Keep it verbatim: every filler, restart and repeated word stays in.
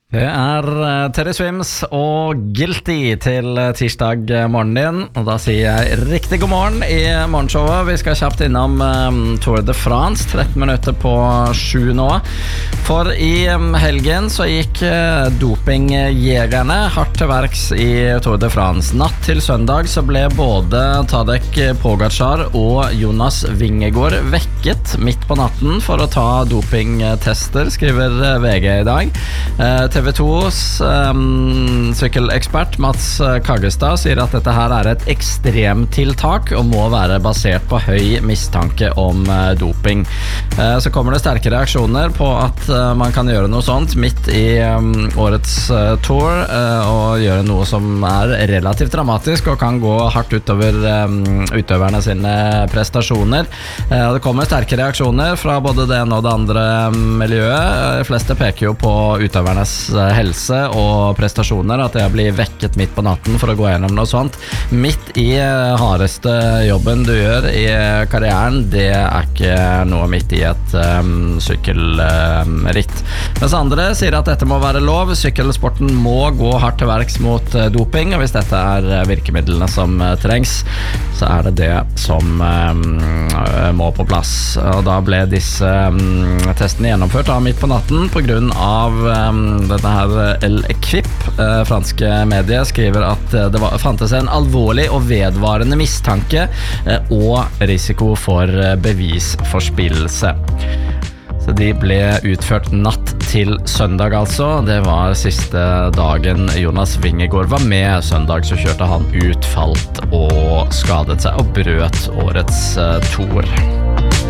Det er uh, Terry Swims og Guilty til uh, tirsdag morgen din. Og da sier jeg riktig god morgen i morgenshowet. Vi skal kjapt innom um, Tour de France, tretten minutter på sju nå. For i um, helgen så gikk uh, dopingjegerne hardt til verks i Tour de France. Natt til søndag så ble både Tadej Pogačar og Jonas Vingegaard vekket midt på natten for å ta dopingtester, skriver uh, V G i dag. Uh, T V to's um, sykkelekspert Mats Kaggestad sier at dette her er et ekstremtiltak og må være basert på høy mistanke om uh, doping. Uh, så kommer det sterke reaksjoner på at uh, man kan gjøre noe sånt midt i um, årets uh, tour uh, og gjøre noe som er relativt dramatisk og kan gå hardt utover um, utøverne sine prestasjoner. Uh, det kommer sterke reaksjoner fra både det ene og det andre miljøet. De fleste peker jo på utøvernes helse og prestasjoner, at jeg blir vekket midt på natten for å gå gjennom noe sånt midt i hardeste jobben du gjør i karrieren. Det er ikke noe midt i et um, sykkelritt. Um, Mens andre sier at dette må være lov. Sykkelsporten må gå hardt til verks mot uh, doping, og hvis dette er virkemidlene som uh, trengs, så er det det som um, må på plass. Og da ble disse um, testene gjennomført da, midt på natten på grunn av um, denne her El-Equip, eh, franske medier, skriver at eh, det var, fantes en alvorlig og vedvarende mistanke eh, og risiko for eh, bevisforspillelse. Så de ble utført natt til søndag altså. Det var siste dagen Jonas Vingegaard var med. Søndag så kjørte han ut, falt og skadet seg og brøt årets eh, tour.